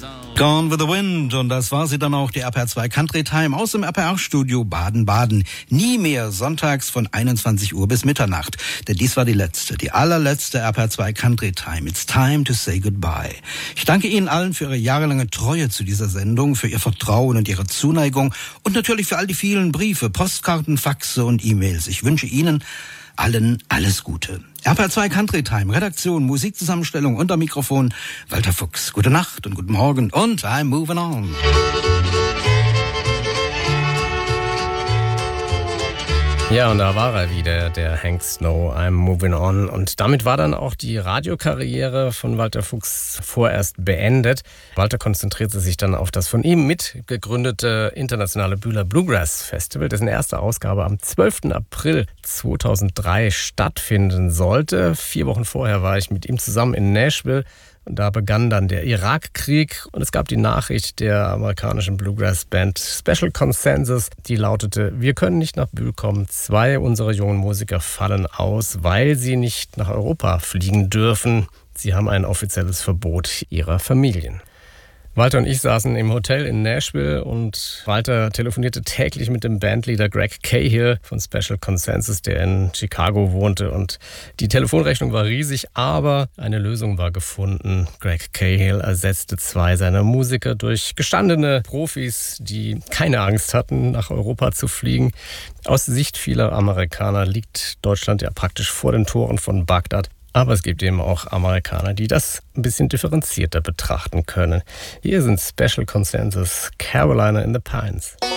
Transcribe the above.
Gone with the Wind. Und das war sie dann auch, die RPR2 Country Time aus dem RPR-Studio Baden-Baden. Nie mehr sonntags von 21 Uhr bis Mitternacht. Denn dies war die allerletzte RPR2 Country Time. It's time to say goodbye. Ich danke Ihnen allen für Ihre jahrelange Treue zu dieser Sendung, für Ihr Vertrauen und Ihre Zuneigung und natürlich für all die vielen Briefe, Postkarten, Faxe und E-Mails. Ich wünsche Ihnen allen alles Gute. RPR2 Country Time, Redaktion, Musikzusammenstellung und am Mikrofon Walter Fuchs. Gute Nacht und guten Morgen und I'm moving on. Ja, und da war er wieder, der Hank Snow, I'm Moving On. Und damit war dann auch die Radiokarriere von Walter Fuchs vorerst beendet. Walter konzentrierte sich dann auf das von ihm mitgegründete internationale Bühler Bluegrass Festival, dessen erste Ausgabe am 12. April 2003 stattfinden sollte. 4 Wochen vorher war ich mit ihm zusammen in Nashville. Und da begann dann der Irakkrieg und es gab die Nachricht der amerikanischen Bluegrass-Band Special Consensus, die lautete: Wir können nicht nach Bühl kommen, 2 unserer jungen Musiker fallen aus, weil sie nicht nach Europa fliegen dürfen. Sie haben ein offizielles Verbot ihrer Familien. Walter und ich saßen im Hotel in Nashville und Walter telefonierte täglich mit dem Bandleader Greg Cahill von Special Consensus, der in Chicago wohnte. Und die Telefonrechnung war riesig, aber eine Lösung war gefunden. Greg Cahill ersetzte 2 seiner Musiker durch gestandene Profis, die keine Angst hatten, nach Europa zu fliegen. Aus Sicht vieler Amerikaner liegt Deutschland ja praktisch vor den Toren von Bagdad. Aber es gibt eben auch Amerikaner, die das ein bisschen differenzierter betrachten können. Hier sind Special Consensus, Carolina in the Pines.